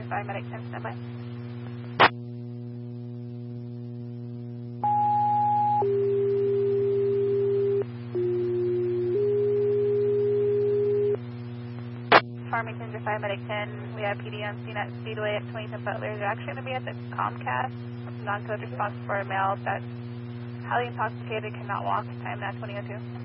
5 medic 10 standby. Farmington to 5 medic 10, we have PD on scene at Speedway at 2010 Butler. They're actually going to be at the Comcast. Non-code response for a male that's highly intoxicated, cannot walk, time at 2002.